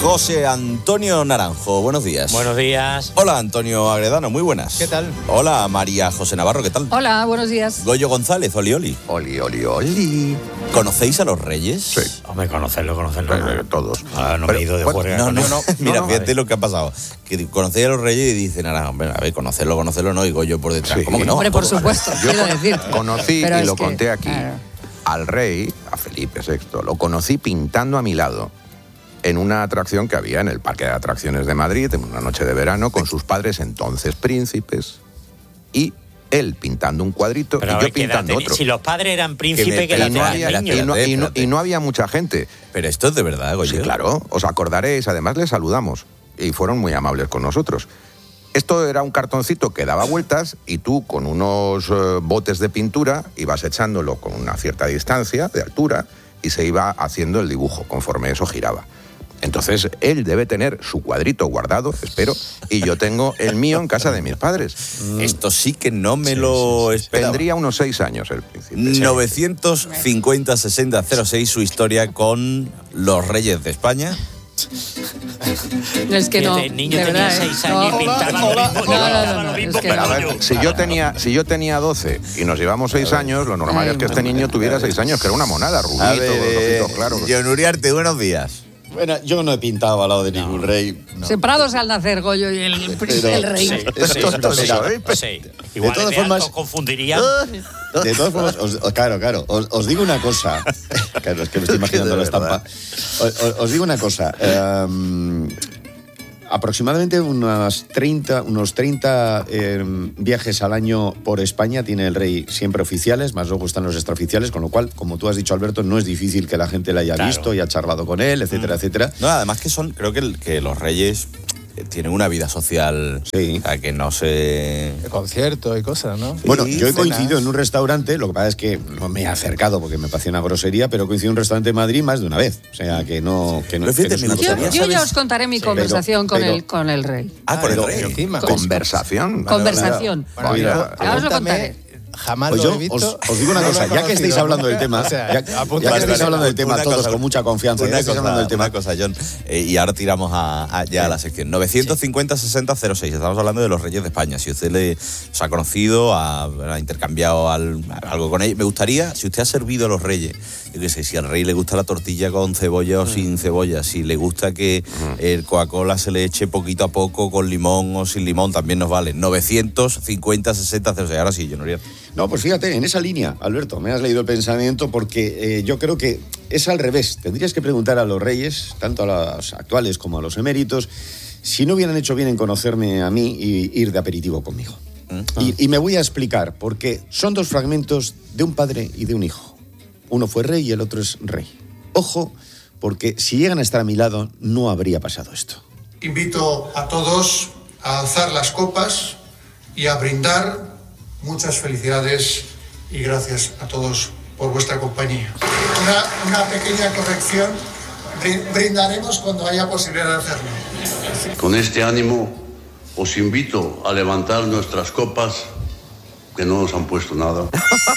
José Antonio Naranjo, buenos días. Buenos días. Hola, Antonio Agredano, muy buenas. ¿Qué tal? Hola, María José Navarro, ¿qué tal? Hola, buenos días. Goyo González, oli, oli. Oli, oli, oli. ¿Conocéis a los Reyes? Sí. Hombre, conocerlo. Todos. No me he ido de juerga. No. Mira, no, fíjate lo que ha pasado. Que conocéis a los Reyes y dicen, a ver, conocerlo, no, y Goyo por detrás. Sí. ¿Cómo que no? Hombre, por supuesto, quiero decir. Conocí, Pero y es lo que, conté aquí, claro. al rey, a Felipe VI, lo conocí pintando a mi lado en una atracción que había en el Parque de Atracciones de Madrid, en una noche de verano, con sus padres entonces príncipes, y él pintando un cuadrito Pero y yo pintando otro. Si los padres eran príncipes, que y la no tenían había- niños. Y no había mucha gente. Pero esto es de verdad, Goyo. Sí, claro, os acordaréis, además les saludamos y fueron muy amables con nosotros. Esto era un cartoncito que daba vueltas y tú con unos botes de pintura ibas echándolo con una cierta distancia de altura y se iba haciendo el dibujo conforme eso giraba. Entonces él debe tener su cuadrito guardado, espero, y yo tengo el mío en casa de mis padres. Esto sí que no me lo esperaba. Tendría unos 6 años el príncipe. 950-60-06, su historia con los Reyes de España. No, es que no. El niño de tenía verdad, 6 años y pintaba lo mismo. No, es que Pero a no. ver, si yo tenía 12 y nos llevamos 6 años, lo normal es que este niño tuviera 6 años, que era una monada, rubito, A ver, los ojitos claros. John Uriarte, buenos días. Bueno, yo no he pintado al lado de ningún rey. No. Separados al nacer, Goyo y el rey. Sí, Esto es tonto, ¿eh? sí. Igual todas de formas- alto confundirían. De todas formas, claro, os digo una cosa. Claro, es que me estoy imaginando la estampa. Os digo una cosa. Aproximadamente unos 30 viajes al año por España tiene el rey, siempre oficiales, más luego están los extraoficiales, con lo cual, como tú has dicho, Alberto, no es difícil que la gente le haya visto y ha charlado con él, etcétera, etcétera. No, además que creo que los Reyes tienen una vida social, Sí. o sea, que no se... De conciertos y cosas, ¿no? Bueno, Sí, yo he cenas. coincidido en un restaurante, lo que pasa es que no me he acercado porque me parecía una grosería, pero coincido en un restaurante en Madrid más de una vez. O sea, que no... Pero fíjate, es me una cosa gustaría rara. Yo ya ¿sabes? os contaré mi conversación pero- con el rey. Ah, con el pero- Rey. Encima. Conversación. Conversación. Bueno, Mira, ya os lo apúntame, contaré. Jamás Pues lo yo he visto. os digo una no lo cosa, he ya que estáis conocido hablando del tema, nunca. O sea, ya apúntame que estáis de- hablando del tema Una todos cosa- con mucha confianza, ya que estáis hablando del tema. Una cosa, John, y ahora tiramos ya a la sección. 950-60-06, estamos hablando de los Reyes de España. Si usted los ha conocido, ha intercambiado algo con ellos, me gustaría, si usted ha servido a los Reyes, yo qué sé, si al rey le gusta la tortilla con cebolla o sin cebolla, si le gusta que el Coca-Cola se le eche poquito a poco con limón o sin limón, también nos vale. 950-60-06, ahora sí, John Uriarte. No, pues fíjate, en esa línea, Alberto, me has leído el pensamiento porque yo creo que es al revés. Tendrías que preguntar a los reyes, tanto a los actuales como a los eméritos, si no hubieran hecho bien en conocerme a mí y ir de aperitivo conmigo. Y me voy a explicar, porque son dos fragmentos de un padre y de un hijo. Uno fue rey y el otro es rey. Ojo, porque si llegan a estar a mi lado, no habría pasado esto. Invito a todos a alzar las copas y a brindar. Muchas felicidades y gracias a todos por vuestra compañía. Una pequeña corrección. Brindaremos cuando haya posibilidad de hacerlo. Con este ánimo os invito a levantar nuestras copas, que no nos han puesto nada.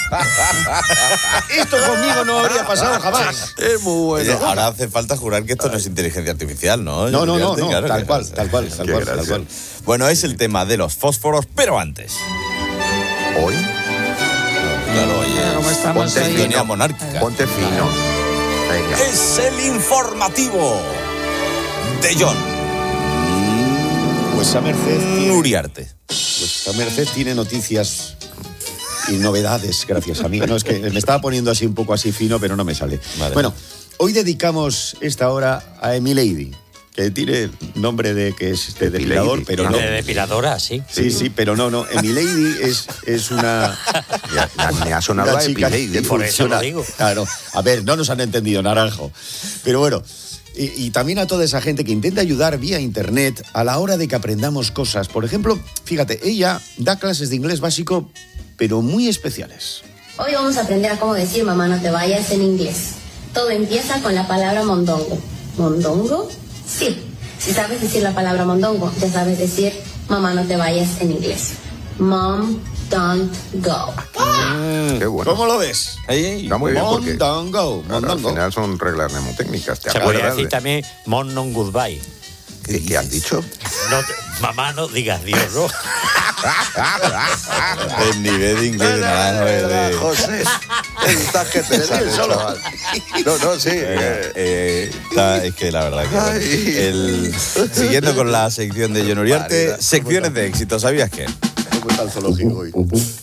Esto conmigo no habría pasado jamás. Es muy bueno. Oye, ahora hace falta jurar que esto no es inteligencia artificial, ¿no? No, Claro tal que cual, no. tal cual. Bueno, es el tema de los fósforos, pero antes. Hoy, Claro, oye, ¿Cómo estamos ponte hoy? sintonía monárquica. ponte fino. Venga. Es el informativo de John Vuestra merced Uriarte. Vuestra merced tiene noticias y novedades, gracias a mí. No, es que me estaba poniendo así un poco así fino, pero no me sale. Vale. Bueno, hoy dedicamos esta hora a Emilady, que tiene nombre de que es de depilador, pero no. De depiladora, sí. Sí, pero no. Emilady es una... Me ha sonado una a chica Epilady. que Por eso lo funciona. digo. Claro, a ver, no nos han entendido, Naranjo. Pero bueno, y también a toda esa gente que intenta ayudar vía internet a la hora de que aprendamos cosas. Por ejemplo, fíjate, ella da clases de inglés básico, pero muy especiales. Hoy vamos a aprender a cómo decir mamá no te vayas en inglés. Todo empieza con la palabra mondongo. ¿Mondongo? Sí. Si sabes decir la palabra mondongo, ya sabes decir mamá no te vayas en inglés. Mom, don't go. Qué bueno. ¿Cómo lo ves? Está muy bien porque Mondongo. claro, al final son reglas mnemotécnicas. ¿Te Se podría acuerdas decir de- también Mon non goodbye. ¿Qué has dicho? Mamá, no digas Dios, ¿no? El nivel de inglés de Naranjo es de... José, estás que te sale, chaval. No, sí. Es que la verdad que... Siguiendo con la sección de John Uriarte, secciones de éxito, ¿sabías qué? ¿Cómo está el zoológico hoy?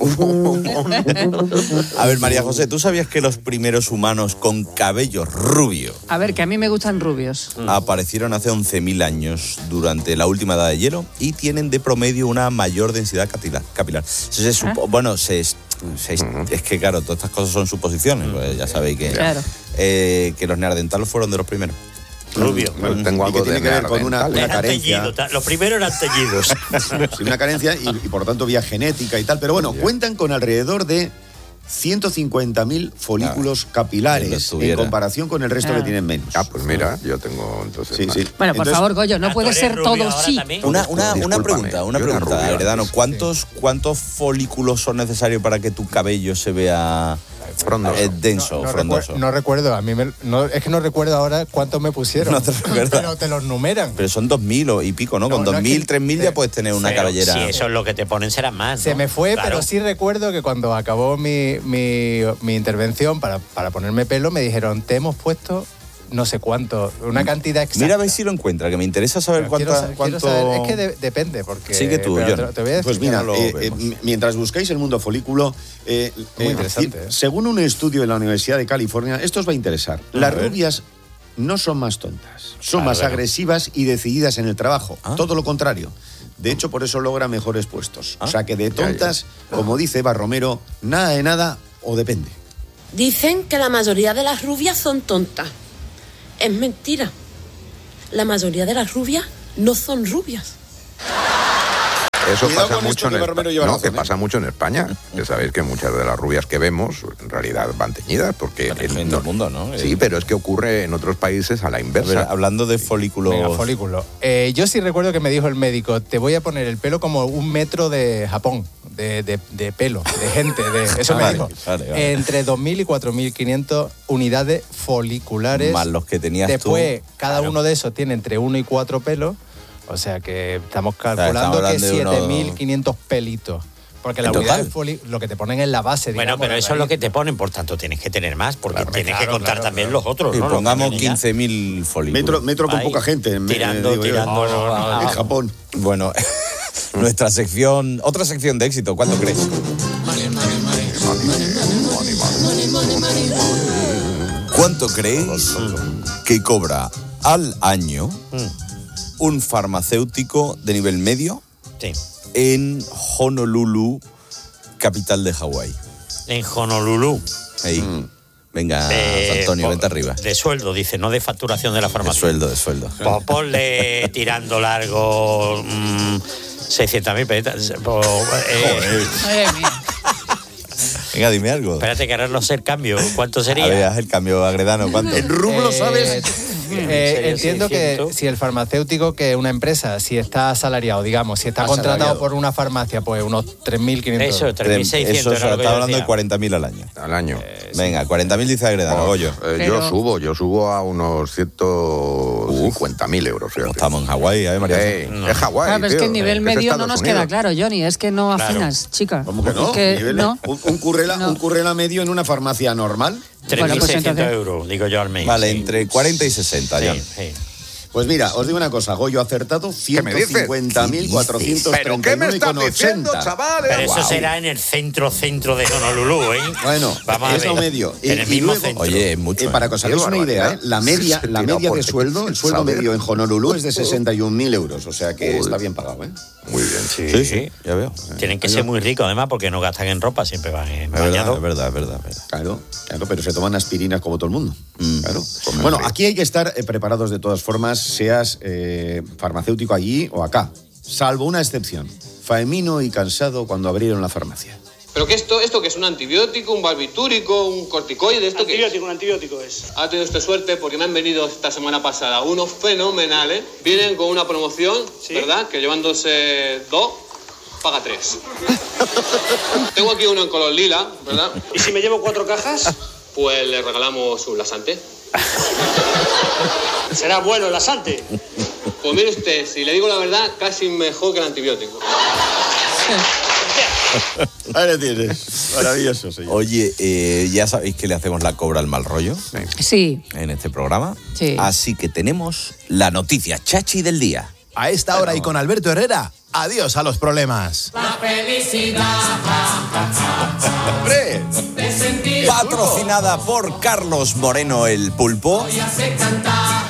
A ver, María José, ¿tú sabías que los primeros humanos con cabello rubio A ver, que a mí me gustan rubios. aparecieron hace 11.000 años durante la última edad de hielo y tienen de promedio una mayor densidad capilar? Bueno, es que claro, todas estas cosas son suposiciones, pues ya sabéis que, Claro. Que los neandertalos fueron de los primeros. Rubio. Bueno, tengo Y algo que tiene de que ver con una neandertal. Eran carencia. teñidos. Los primeros eran teñidos. Sí, una carencia y por lo tanto vía genética y tal. Pero bueno, cuentan con alrededor de 150.000 folículos que lo capilares en tuviera. comparación con el resto que tienen menos. Pues mira, yo tengo entonces Sí, más. sí. Bueno, por Entonces, favor, Goyo, no Ah, puede ¿tú eres ser rubio todo ahora sí. también? Una Discúlpame, pregunta, yo era rubio Heredano. antes. ¿Cuántos folículos son necesarios para que tu cabello se vea Frondoso. denso, frondoso? No recuerdo, es que no recuerdo ahora cuántos me pusieron. No te recuerdas. Pero te los numeran. Pero son 2.000 y pico, ¿no? Con No, no, 2.000, es que- 3.000 ya puedes tener una Pero cabellera. Si eso es lo que te ponen, serán más. Se ¿no? me fue, Claro. pero sí recuerdo que cuando acabó mi intervención para ponerme pelo, me dijeron, te hemos puesto no sé cuánto, una cantidad exacta. Mira a ver si lo encuentra, que me interesa saber Pero quiero cuánto... saber, es que depende, porque... Sigue tú, pero John. te voy a decir, Pues mira, ya lo vemos. mientras buscáis el mundo folículo, Muy interesante, según un estudio de la Universidad de California, esto os va a interesar. Las ver. rubias no son más tontas, son Claro, más claro. agresivas y decididas en el trabajo. Ah. Todo lo contrario. De hecho, por eso logra mejores puestos. Ah. O sea que de tontas, como dice Eva Romero, nada de nada o depende. Dicen que la mayoría de las rubias son tontas. Es mentira. La mayoría de las rubias no son rubias. Eso Cuidado pasa con mucho esto, que en Barbero España. lleva No, razón, que ¿eh? pasa mucho en España. Que sabéis que muchas de las rubias que vemos en realidad van teñidas porque En el mundo, ¿no? Sí, pero es que ocurre en otros países a la A ver, inversa. hablando de folículos... Venga, folículo. Yo sí recuerdo que me dijo el médico, te voy a poner el pelo como 1 metro de Japón, de pelo, de gente. Eso me Vale, dijo. vale. Entre 2.000 y 4.500 unidades foliculares. Más los que tenías Después, tú. cada uno de esos tiene entre 1 y 4 pelos. O sea que estamos estamos calculando que hablando de unos- 7.500 pelitos. Porque la ¿En unidad total? de lo que te ponen en la base, Bueno, digamos, pero la eso es lo raíz. que te ponen, por tanto tienes que tener más, porque tienes que claro, contar claro, también claro. los otros. Y ¿no? Los pongamos que tienen ya. 15.000 folículos. Metro con Ahí, poca gente. tirando, digo yo. tirando. En Japón. Bueno, nuestra sección... Otra sección de éxito, ¿cuánto crees? ¿Cuánto creéis que cobra al año un farmacéutico de nivel medio Sí. en Honolulu, capital de Hawái? En Honolulu. Ahí. Venga, Antonio, vente arriba. De sueldo, dice, no de facturación de la De farmacia. sueldo, de sueldo. Pues ponle tirando largo 600.000 pesetas. Madre mía. Venga, dime algo. Espérate que ahora no sé el cambio. ¿Cuánto A sería? ver, haz el cambio agredano, ¿cuánto? En rublo, ¿sabes? Sería Entiendo 600. que si el farmacéutico, que una empresa, si está asalariado, digamos, si está Asalariado. contratado por una farmacia, pues unos 3.500 Eso, euros. 3.600 Eso era lo que está yo hablando de decía. 40.000 al año. Al año. Venga, 40.000 dice agredano, Goyo. Pero- Yo subo a unos 150.000 euros. fíjate. Estamos en Hawái, ¿eh, María? Es Hawái. Claro, pero es que tío, el nivel es medio no Estados nos Unidos. queda claro, Johnny. Es que no Claro. afinas, chica. ¿Cómo que no? Es que Nivel- no. Un currela medio en una farmacia normal. 3.600 Bueno, pues entonces- euros, digo yo al mes. Vale, sí. entre 40 y 60, Sí, ya. sí. Pues mira, os digo una cosa, Goyo ha acertado ¿Qué me dices? 150.439,80. ¿Pero qué me estás diciendo, chavales? Pero eso Guau. será en el centro de Honolulu, ¿eh? Bueno, Vamos a es lo ver. medio. En el mismo luego- centro. Oye, es mucho. para que os hagáis Qué una idea, barbaridad. la media, Se la tira media por de sueldo, el sueldo saber. medio en Honolulu es de 61.000 euros, o sea que Uy. está bien pagado, ¿eh? Muy bien. Sí, sí, ya veo. Tienen que ser muy ricos, además, porque no gastan en ropa, siempre van en Es verdad, bañador. es verdad, es verdad. Claro, pero se toman aspirinas como todo el mundo. Claro. Comen Bueno, rico. aquí hay que estar preparados de todas formas, seas farmacéutico allí o acá, salvo una excepción. Faemino y cansado cuando abrieron la farmacia. ¿Pero qué esto que es un antibiótico, un barbitúrico, un corticoide? ¿Esto qué es? Un antibiótico es. Ha tenido usted suerte porque me han venido esta semana pasada unos fenomenales. Vienen con una promoción, Sí. ¿verdad? Que llevándose dos paga 3. Tengo aquí uno en color lila, ¿verdad? ¿Y si me llevo 4 cajas? Pues le regalamos un lasante. ¿Será bueno el lasante? Pues mire usted, si le digo la verdad, casi mejor que el antibiótico. Ahí le tienes. Maravilloso, señor. Oye, ya sabéis que le hacemos la cobra al mal rollo. Sí. En este programa. Sí. Así que tenemos la noticia chachi del día. A esta hora y con Alberto Herrera, adiós a los problemas. La felicidad. ¡Hombre! Patrocinada por Carlos Moreno el Pulpo. Voy a hacer cantar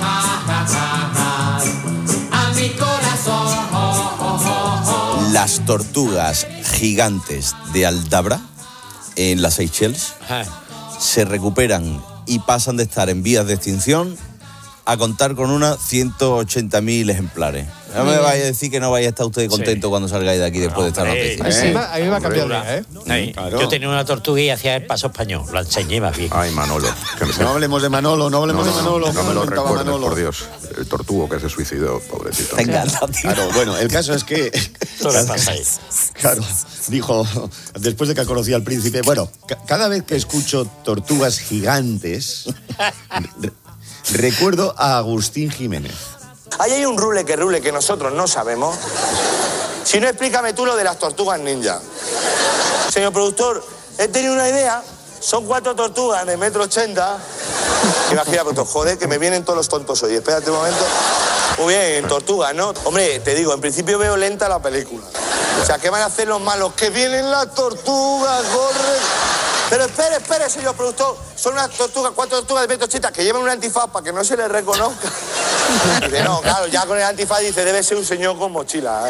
a mi corazón. Las tortugas gigantes de Aldabra, en las Seychelles, se recuperan y pasan de estar en vías de extinción a contar con unas 180.000 ejemplares. No me vaya a decir que no vaya a estar usted contento cuando salgáis de aquí después de esta noticia. A mí me ha cambiado el día, Sí. Claro. Yo tenía una tortuga y hacía el paso español. Lo enseñé más bien. Ay, Manolo. No hablemos de Manolo, no hablemos de Manolo. No me lo recuerdes, Manolo. por Dios. El tortugo que se suicidó, pobrecito. Claro, bueno, el caso es que... Todo le pasa ahí. Claro, dijo, después de que conocía al príncipe, bueno, cada vez que escucho tortugas gigantes, recuerdo a Agustín Jiménez. Ahí hay un rule que nosotros no sabemos. Si no, explícame tú lo de las tortugas ninja. Señor productor, he tenido una idea. Son 4 tortugas de 1,80 m. Imagina, pero joder, que me vienen todos los tontos hoy. Espérate un momento. Muy bien, tortugas, ¿no? Hombre, te digo, en principio veo lenta la película. O sea, ¿qué van a hacer los malos? Que vienen las tortugas, corren. Pero espere, señor productor. Son unas tortugas, 4 tortugas de 1,80 m que llevan un antifaz para que no se les reconozca. Dice, no, claro, ya con el antifaz dice, debe ser un señor con mochila.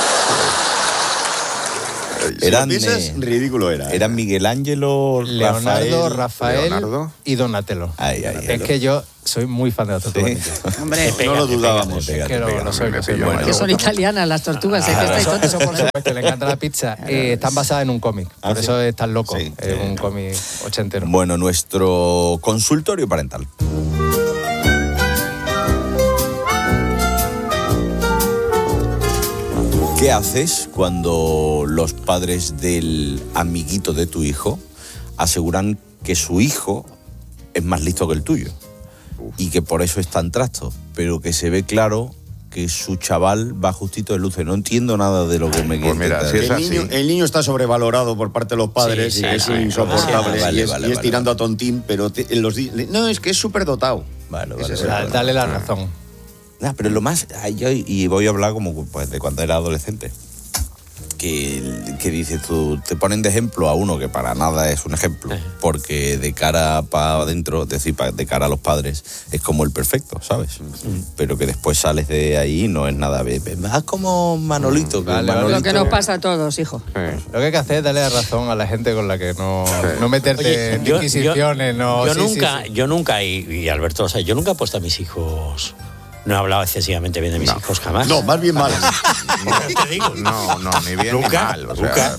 Eran, ridículo era. Eran Miguel Ángelo, Leonardo, Rafael y Donatello. Es que yo soy muy fan de las tortugas. Hombre, no lo dudábamos. Que lo soy. Que son italianas las tortugas. Que estáis todos. Eso por supuesto, le encanta la pizza. Están basadas en un cómic. Por eso es tan loco. Sí. Es un cómic ochentero. Bueno, nuestro consultorio parental. ¿Qué haces cuando los padres del amiguito de tu hijo aseguran que su hijo es más listo que el tuyo? Y que por eso es tan trasto, pero que se ve claro que su chaval va justito de luces. No entiendo nada de lo que me Pues mira, si es así... El niño está sobrevalorado por parte de los padres y es insoportable. Y es tirando a tontín, pero no, es que es superdotado. Dale la razón. Pero lo más... Y voy a hablar como pues, de cuando era adolescente. Que dices tú, te ponen de ejemplo a uno que para nada es un ejemplo, porque de cara para adentro, es decir, de cara a los padres, es como el perfecto, ¿sabes? Pero que después sales de ahí no es nada. Más como Manolito. Lo que nos pasa a todos, hijo. Lo que hay que hacer es darle la razón a la gente con la que no meterte en inquisiciones. Yo nunca, y Alberto lo sabe, yo nunca he puesto a mis hijos... No he hablado excesivamente bien de mis hijos jamás. No, más bien mal. No, ni bien ni mal. O sea,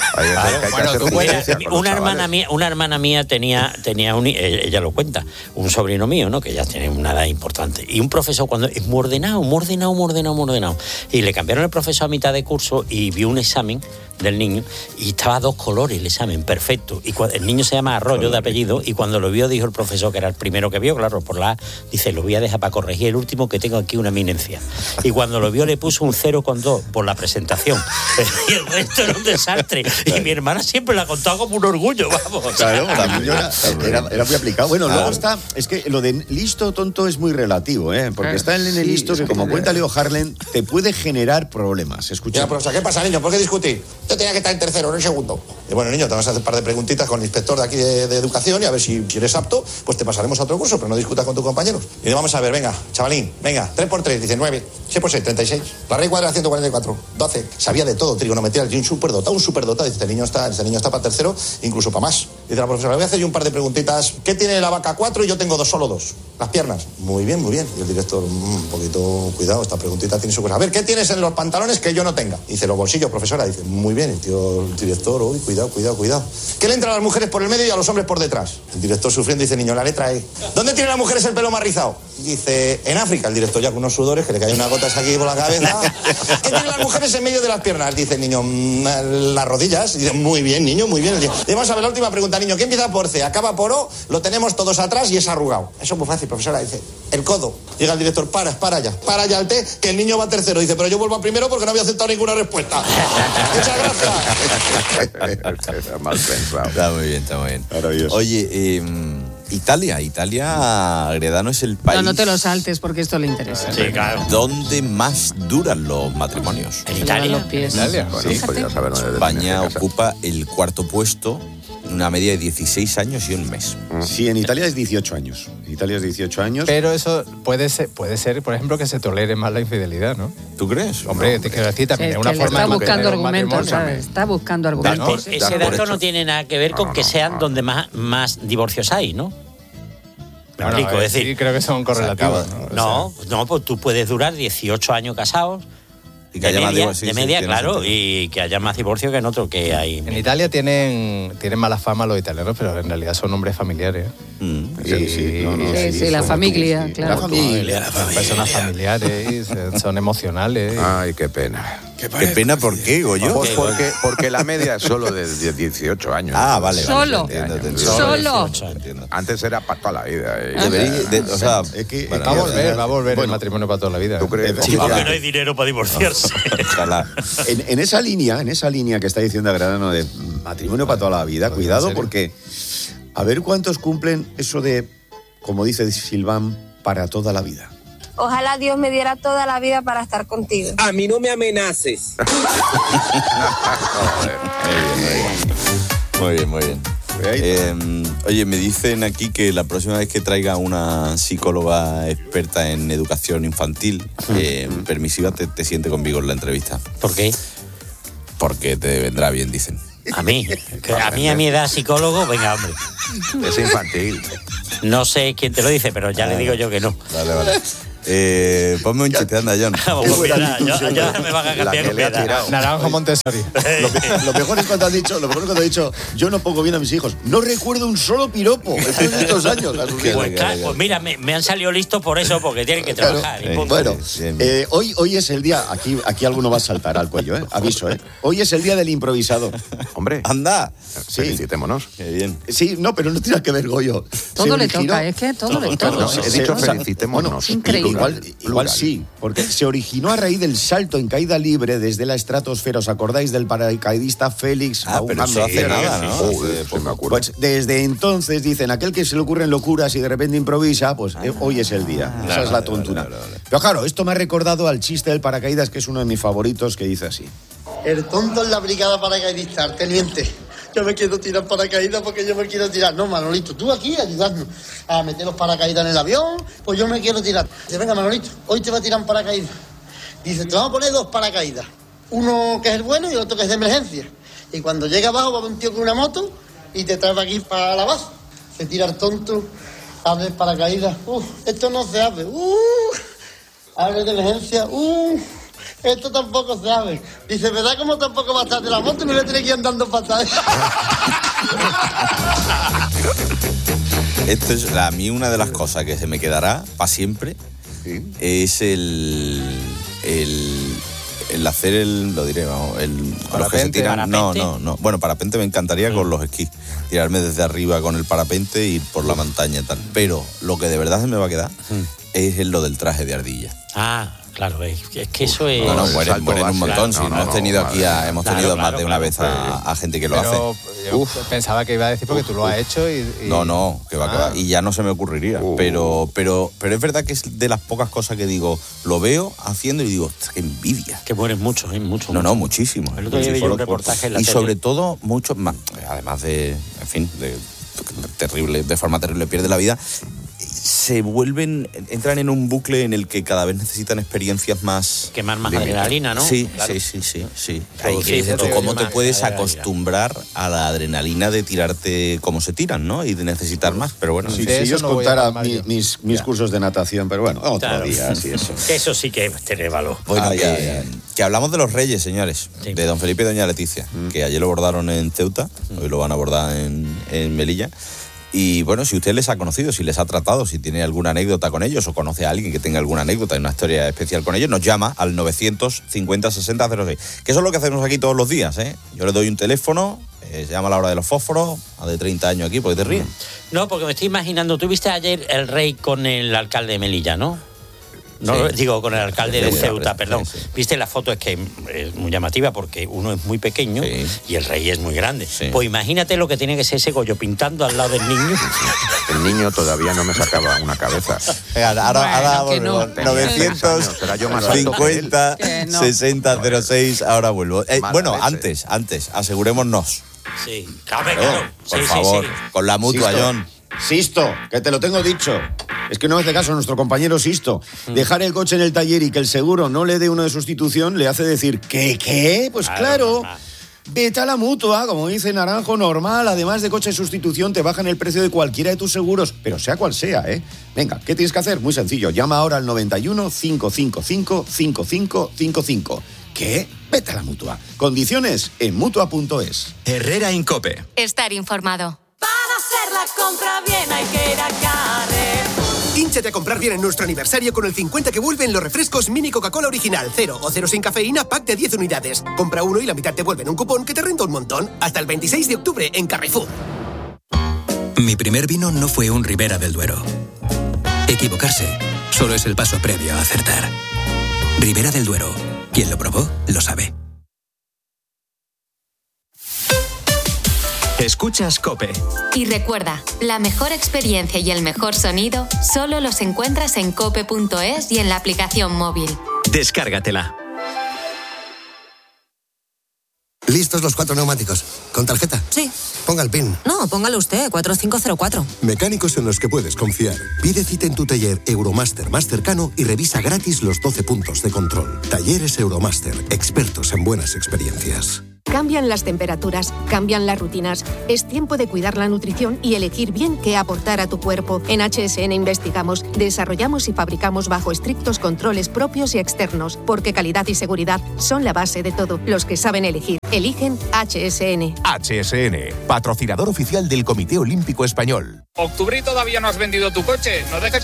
una hermana mía tenía ella lo cuenta, un sobrino mío, ¿no? Que ya tiene una edad importante. Y un profesor cuando es muy ordenado. Y le cambiaron el profesor a mitad de curso y vio un examen del niño y estaba a 2 colores el examen, perfecto. Y el niño se llama Arroyo de apellido y cuando lo vio dijo el profesor, que era el primero que vio, claro, por la A, dice, lo voy a dejar para corregir el último que tengo aquí una eminencia. Y cuando lo vio le puso un 0,2 por la presentación. Y el resto era un desastre. Y mi hermana siempre la ha contado como un orgullo, vamos. Claro, era muy aplicado. Bueno, luego está, es que lo de listo o tonto es muy relativo, porque está el nene listo que, como cuenta Leo Harlem, te puede generar problemas. Escucha. Profesor, ¿qué pasa, niño? ¿Por qué discutir? Yo tenía que estar en tercero, no en segundo. Y bueno, niño, te vas a hacer un par de preguntitas con el inspector de aquí de educación y a ver si eres apto, pues te pasaremos a otro curso, pero no discutas con tus compañeros. Y vamos a ver, venga, chavalín, venga, 3 por 3, dice 9, 6 por 6, 36. La raíz cuadrada 144, 12. Sabía de todo, trigonometría, un superdotado. Dice, este niño está para tercero, incluso para más. Dice la profesora, le voy a hacer yo un par de preguntitas. ¿Qué tiene la vaca 4 y yo tengo solo 2? Las piernas. Muy bien. Y el director, un poquito, cuidado, esta preguntita tiene su cosa. A ver, ¿qué tienes en los pantalones que yo no tenga? Dice, los bolsillos, profesora. Dice, muy bien. bien. El tío, el director, uy, cuidado. ¿Qué le entra a las mujeres por el medio y a los hombres por detrás? El director sufriendo dice, niño, la letra E. ¿Dónde tienen las mujeres el pelo más rizado? Dice, en África. El director ya con unos sudores, que le caen unas gotas aquí por la cabeza. ¿Qué tienen las mujeres en medio de las piernas? Dice el niño, las rodillas. Dice, muy bien, niño, muy bien. Le vamos a ver la última pregunta, niño. ¿Qué empieza por C? Acaba por O, lo tenemos todos atrás y es arrugado. Eso es muy fácil, profesora. Dice, el codo. Llega el director, para ya el té, que el niño va tercero. Dice, pero yo vuelvo a primero porque no había aceptado ninguna respuesta. Muchas gracias. Mal pensado. Está muy bien, está muy bien. Maravilloso. Oye, Italia, Gredano, es el país No te lo saltes porque esto le interesa. Sí, claro. donde más duran los matrimonios. ¿En Se le Italia? van los pies. Bueno, pues ya saber dónde España tienes que casar. ocupa el cuarto puesto, una media de 16 años y un mes. Sí, en Italia es 18 años. En Italia es 18 años. Pero eso puede ser, por ejemplo, que se tolere más la infidelidad, ¿no? ¿Tú crees? Hombre, te quiero decir, también Es es una que le forma está de buscando mantener un argumentos, matrimonio. ¿sabes? Está buscando Por argumentos. ese dato no tiene nada que ver con que sean donde más divorcios hay, ¿no? Me Bueno, explico, es decir, sí, creo que son correlativos. no, pues tú puedes durar 18 años casados. Y que haya más divorcios, de sí, media, tiene claro, sentido. y que haya más divorcio que en otro que hay. En Italia tienen mala fama los italianos, pero en realidad son hombres familiares. Sí, la familia, claro. La familia. Son personas familiares, son emocionales. Ay, qué pena. ¿Qué pena? ¿Por qué, Goyo? Pues porque la media es solo de 18 años. Ah, vale. Solo. Te entiendo. Solo. Entiendo. Antes era para toda la vida. O sea, Es que- bueno, Va a volver el Bueno, matrimonio para toda la vida. ¿Tú crees? Sí, Porque no hay dinero para divorciarse. ojalá. En esa línea que está diciendo Agradano de matrimonio para toda la vida, cuidado porque a ver cuántos cumplen eso de, como dice Silván, para toda la vida. Ojalá Dios me diera toda la vida para estar contigo. A mí no me amenaces. Muy bien. Oye, me dicen aquí que la próxima vez que traiga una psicóloga experta en educación infantil permisiva te siente conmigo en la entrevista. ¿Por qué? Porque te vendrá bien, dicen. A mí. A mi edad, psicólogo, venga, hombre. Es infantil. No sé quién te lo dice, pero ya le digo yo que no. Vale. Ponme un chiste, anda, John. Vamos, pues mira, yo ahora me van a La cambiar que le ha con tirado. Naranjo Montessori. Lo mejor es cuando has dicho, yo no pongo bien a mis hijos. No recuerdo un solo piropo después de estos años. Pues, claro, pues mira, me han salido listos por eso, porque tienen que trabajar. Y punto. Bueno, hoy es el día, aquí alguno va a saltar al cuello, aviso, Hoy es el día del improvisador. Hombre, ¡Anda! Sí. felicitémonos. Qué bien. Sí, no, pero no tiene que ver, Goyo. Todo le toca, es que todo le toca. No, he dicho felicitémonos. Increíble. Igual sí, porque se originó a raíz del salto en caída libre desde la estratosfera. ¿Os acordáis del paracaidista Félix? Pero eso hace nada, ¿no? Joder, sí me acuerdo. Pues desde entonces dicen, aquel que se le ocurren locuras y de repente improvisa, pues hoy es el día. Esa es la tontuna. Pero claro, esto me ha recordado al chiste del paracaídas, que es uno de mis favoritos, que dice así. El tonto en la brigada paracaidista, teniente. Yo me quiero tirar paracaídas porque yo me quiero tirar. No, Manolito, tú aquí ayudando a meter los paracaídas en el avión, pues yo me quiero tirar. Dice, venga, Manolito, hoy te va a tirar un paracaídas. Dice, te vamos a poner 2 paracaídas. Uno que es el bueno y otro que es de emergencia. Y cuando llega abajo va a haber un tío con una moto y te trae aquí para la base. Se tira el tonto, abre el paracaídas. Esto no se abre. Abre de emergencia. Esto tampoco se abre. Dice, ¿verdad cómo tampoco va a estar de la moto? Me lo tiene que ir andando patadas. Esto es a mí una de las cosas que se me quedará para siempre. Es el hacer lo diré, vamos, con los que se tiran. No. Bueno, parapente me encantaría con los esquís. Tirarme desde arriba con el parapente y ir por la montaña y tal. Pero lo que de verdad se me va a quedar es lo del traje de ardilla. Ah, claro, es que eso es... No, mueren un montón. Claro, si hemos tenido aquí hemos tenido más de una vez a gente que lo hace. Yo pensaba que iba a decir porque tú lo has hecho y... No, que va. Y ya no se me ocurriría. Pero es verdad que es de las pocas cosas que digo, lo veo haciendo y digo, ostras, qué envidia. Que mueren muchos, mucho. No, muchísimo. El otro día vi un reportaje en la y tele. sobre todo, muchos más, además de, en fin, de forma terrible pierde la vida, entran en un bucle en el que cada vez necesitan experiencias más... Quemar más adrenalina, ¿no? Sí, claro. sí. Ahí que dices tú, ¿cómo te puedes acostumbrar a la adrenalina de tirarte como se tiran, ¿no? Y de necesitar más, pero bueno. Si yo os contara mis cursos de natación, pero bueno, otro día, así eso. Eso sí que tiene valor. Bueno, Que hablamos de los Reyes, señores, de don Felipe y doña Leticia, que ayer lo abordaron en Ceuta, hoy lo van a abordar en Melilla. Y bueno, si usted les ha conocido, si les ha tratado, si tiene alguna anécdota con ellos o conoce a alguien que tenga alguna anécdota y una historia especial con ellos, nos llama al 950-60-06. Que eso es lo que hacemos aquí todos los días, ¿eh? Yo le doy un teléfono, se llama a la hora de los fósforos, a de 30 años aquí, porque te ríes. No, porque me estoy imaginando, tú viste ayer el rey con el alcalde de Melilla, ¿no? No, sí. Digo, con el alcalde de Ceuta, perdón. Sí. Viste, la foto es que es muy llamativa porque uno es muy pequeño y el rey es muy grande. Sí. Pues imagínate lo que tiene que ser ese Goyo pintando al lado del niño. El niño todavía no me sacaba una cabeza. Ahora bueno, 950 60 06, ahora vuelvo. Bueno, antes, asegurémonos. Sí, claro. Por favor, con la Mutua, John. Sisto, que te lo tengo dicho. Es que no hace caso a nuestro compañero Sisto. Dejar el coche en el taller y que el seguro no le dé uno de sustitución le hace decir, ¿qué? Pues claro. Vete a la Mutua, como dice Naranjo, normal. Además de coche de sustitución, te bajan el precio de cualquiera de tus seguros, pero sea cual sea, ¿eh? Venga, ¿qué tienes que hacer? Muy sencillo. Llama ahora al 91 555 5555. ¿Qué? Vete a la Mutua. Condiciones en Mutua.es. Herrera Incope. Estar informado. Para hacer la compra bien hay que ir a Carrefour. Hínchate a comprar bien en nuestro aniversario con el 50 que vuelven los refrescos Mini Coca-Cola Original, 0 o 0 sin cafeína, pack de 10 unidades. Compra uno y la mitad te vuelven un cupón que te renta un montón. Hasta el 26 de octubre en Carrefour. Mi primer vino no fue un Ribera del Duero. Equivocarse solo es el paso previo a acertar. Ribera del Duero. Quien lo probó, lo sabe. Escuchas COPE. Y recuerda, la mejor experiencia y el mejor sonido solo los encuentras en cope.es y en la aplicación móvil. Descárgatela. ¿Listos los 4 neumáticos? ¿Con tarjeta? Sí. Ponga el PIN. No, póngalo usted, 4504. Mecánicos en los que puedes confiar. Pide cita en tu taller Euromaster más cercano y revisa gratis los 12 puntos de control. Talleres Euromaster, expertos en buenas experiencias. Cambian las temperaturas, cambian las rutinas. Es tiempo de cuidar la nutrición y elegir bien qué aportar a tu cuerpo. En HSN investigamos, desarrollamos y fabricamos bajo estrictos controles propios y externos, porque calidad y seguridad son la base de todo. Los que saben elegir, eligen HSN. HSN, patrocinador oficial del Comité Olímpico Español. Octubre y todavía no has vendido tu coche. No dejes